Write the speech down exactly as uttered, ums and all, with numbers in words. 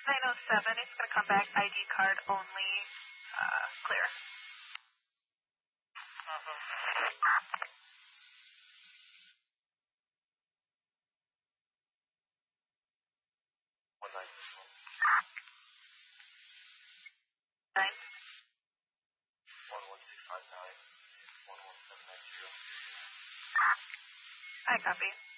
nine oh seven, it's going to come back I D card only, uh, clear. Uh-huh. One nine six one. Nine. One one six five nine. One one seven nine zero. I copy.